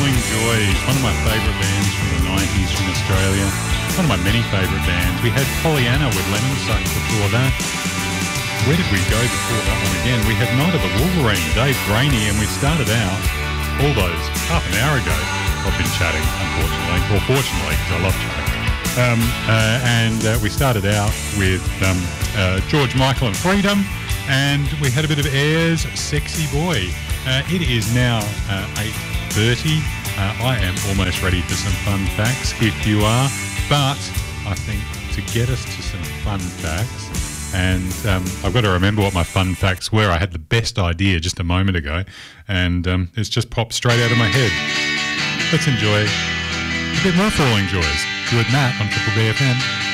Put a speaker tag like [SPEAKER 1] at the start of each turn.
[SPEAKER 1] Falling Joys, one of my favourite bands from the 90s from Australia. One of my many favourite bands. We had Pollyanna with Lemon Suck before that. Where did we go before that one again? We had Night of the Wolverine, Dave Brainey, and we started out all those half an hour ago. I've been chatting, unfortunately, or fortunately, because I love chatting. And we started out with George Michael and Freedom, and we had a bit of Air's Sexy Boy. It is now 8:30. I am almost ready for some fun facts, if you are. But I think to get us to some fun facts, and I've got to remember what my fun facts were. I had the best idea just a moment ago, and it's just popped straight out of my head. Let's enjoy a bit more Falling Joys. You're with Matt on Triple BFM.